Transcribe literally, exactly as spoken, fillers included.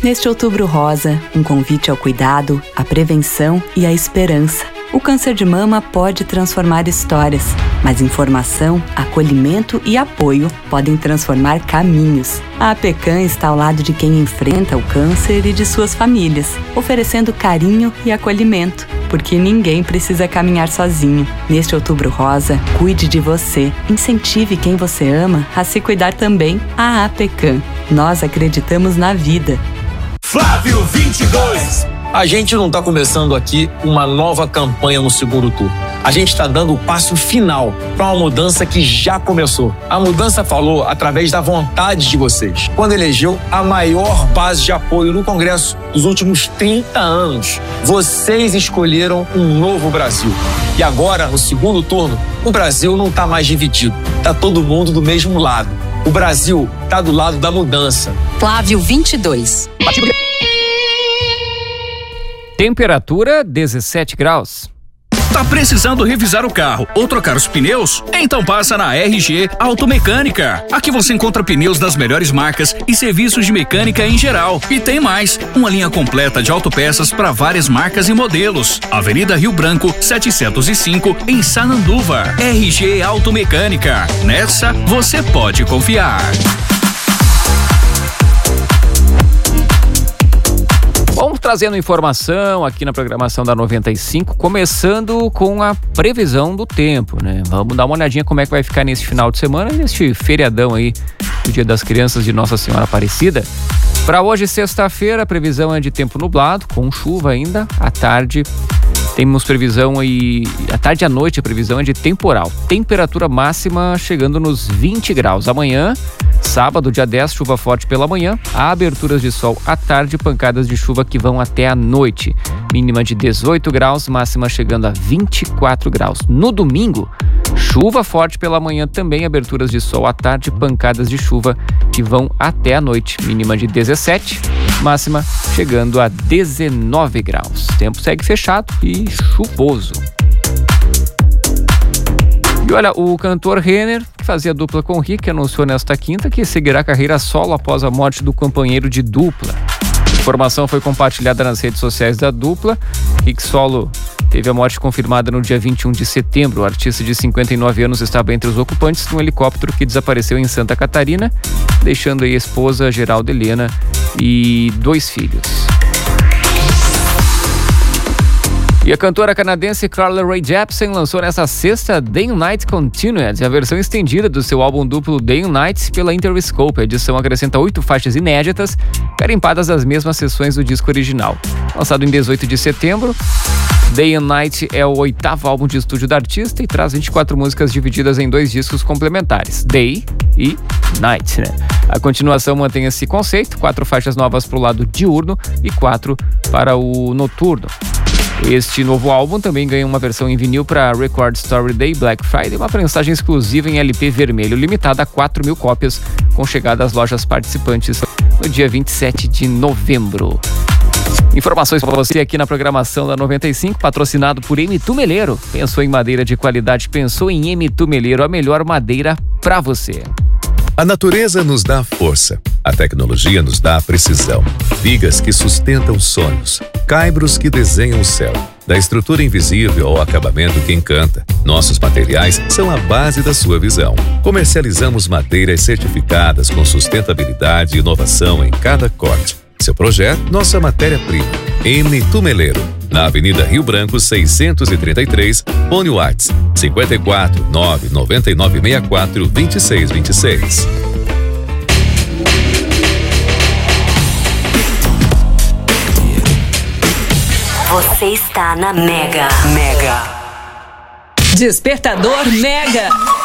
Neste Outubro Rosa, um convite ao cuidado, à prevenção e à esperança. O câncer de mama pode transformar histórias, mas informação, acolhimento e apoio podem transformar caminhos. A APECAM está ao lado de quem enfrenta o câncer e de suas famílias, oferecendo carinho e acolhimento, porque ninguém precisa caminhar sozinho. Neste Outubro Rosa, cuide de você, incentive quem você ama a se cuidar também. A APECAM. Nós acreditamos na vida. Flávio vinte e dois. A gente não está começando aqui uma nova campanha no segundo turno. A gente está dando o passo final para uma mudança que já começou. A mudança falou através da vontade de vocês, quando elegeu a maior base de apoio no Congresso dos últimos trinta anos. Vocês escolheram um novo Brasil. E agora, no segundo turno, o Brasil não está mais dividido. Está todo mundo do mesmo lado. O Brasil está do lado da mudança. Flávio vinte e dois. Temperatura dezessete graus. Tá precisando revisar o carro ou trocar os pneus? Então passa na R G Automecânica. Aqui você encontra pneus das melhores marcas e serviços de mecânica em geral. E tem mais, uma linha completa de autopeças para várias marcas e modelos. Avenida Rio Branco, setecentos e cinco, em Sananduva. R G Automecânica. Nessa, você pode confiar. Vamos trazendo informação aqui na programação da noventa e cinco, começando com a previsão do tempo, né? Vamos dar uma olhadinha como é que vai ficar nesse final de semana, neste feriadão aí, o Dia das Crianças de Nossa Senhora Aparecida. Para hoje, sexta-feira, a previsão é de tempo nublado, com chuva ainda. À tarde, temos previsão aí, à tarde e à noite a previsão é de temporal. Temperatura máxima chegando nos vinte graus. Amanhã, sábado, dia dez, chuva forte pela manhã, há aberturas de sol à tarde, pancadas de chuva que vão até a noite. Mínima de dezoito graus, máxima chegando a vinte e quatro graus. No domingo, chuva forte pela manhã, também aberturas de sol à tarde, pancadas de chuva que vão até a noite. Mínima de dezessete, máxima chegando a dezenove graus. Tempo segue fechado e chuvoso. E olha, o cantor Renner, que fazia dupla com Rick, anunciou nesta quinta que seguirá carreira solo após a morte do companheiro de dupla. A informação foi compartilhada nas redes sociais da dupla. Rick Solo teve a morte confirmada no dia vinte e um de setembro. O artista de cinquenta e nove anos estava entre os ocupantes de um helicóptero que desapareceu em Santa Catarina, deixando aí a esposa, Geralda Helena, e dois filhos. E a cantora canadense Carly Rae Jepsen lançou nesta sexta Day and Night Continued, a versão estendida do seu álbum duplo Day and Night pela Interscope. A edição acrescenta oito faixas inéditas, carimpadas das mesmas sessões do disco original. Lançado em dezoito de setembro, Day and Night é o oitavo álbum de estúdio da artista e traz vinte e quatro músicas divididas em dois discos complementares, Day e Night, né? A continuação mantém esse conceito, quatro faixas novas para o lado diurno e quatro para o noturno. Este novo álbum também ganha uma versão em vinil para Record Store Day Black Friday, uma prensagem exclusiva em L P vermelho, limitada a quatro mil cópias, com chegada às lojas participantes no dia vinte e sete de novembro. Informações para você aqui na programação da noventa e cinco, patrocinado por M Tumeleiro. Pensou em madeira de qualidade, pensou em M Tumeleiro, a melhor madeira para você. A natureza nos dá força, a tecnologia nos dá precisão, vigas que sustentam sonhos, caibros que desenham o céu, da estrutura invisível ao acabamento que encanta. Nossos materiais são a base da sua visão. Comercializamos madeiras certificadas com sustentabilidade e inovação em cada corte. Seu projeto, nossa matéria-prima. M Tumeleiro, na Avenida Rio Branco seiscentos e trinta e três, Fone WhatsApp cinco quatro nove nove nove seis quatro dois seis dois seis. Você está na Mega. Mega. Despertador Mega.